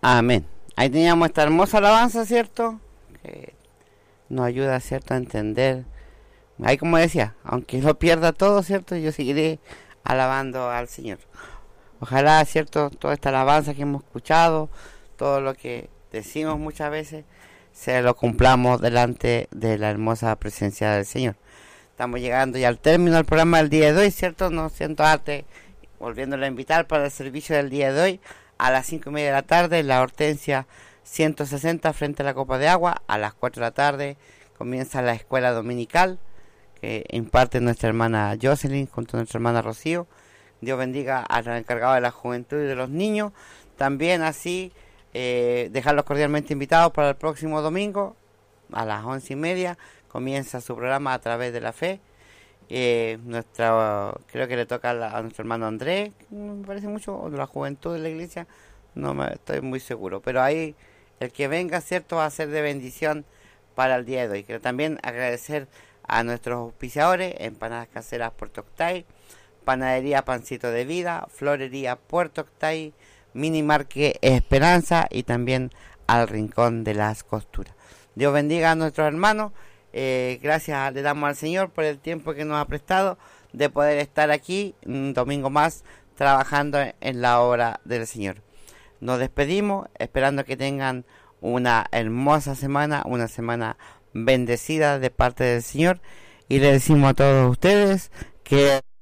Amén. Ahí teníamos esta hermosa alabanza, ¿cierto? Que nos ayuda, ¿cierto?, a entender. Ahí, como decía, aunque lo pierda todo, ¿cierto?, yo seguiré alabando al Señor. Ojalá, ¿cierto?, toda esta alabanza que hemos escuchado, todo lo que decimos muchas veces, se lo cumplamos delante de la hermosa presencia del Señor. Estamos llegando ya al término del programa del día de hoy, ¿cierto? No siento arte, volviéndole a invitar para el servicio del día de hoy, a las 5:30 de la tarde, en la Hortensia 160, frente a la Copa de Agua. A las 4 de la tarde comienza la escuela dominical, que imparte nuestra hermana Jocelyn junto a nuestra hermana Rocío. Dios bendiga al encargado de la juventud y de los niños. También así, dejarlos cordialmente invitados para el próximo domingo, a las 11:30, comienza su programa A Través de la Fe. Creo que le toca a nuestro hermano Andrés, me parece mucho, o de la juventud de la iglesia, no me estoy muy seguro, pero ahí el que venga, cierto, va a ser de bendición para el día de hoy. Quiero también agradecer a nuestros auspiciadores: Empanadas Caseras Puerto Octay, Panadería Pancito de Vida, Florería Puerto Octay, Mini Market Esperanza y también al Rincón de las Costuras. Dios bendiga a nuestros hermanos. Gracias le damos al Señor por el tiempo que nos ha prestado de poder estar aquí un domingo más trabajando en la obra del Señor. Nos despedimos esperando que tengan una hermosa semana, una semana bendecida de parte del Señor, y le decimos a todos ustedes que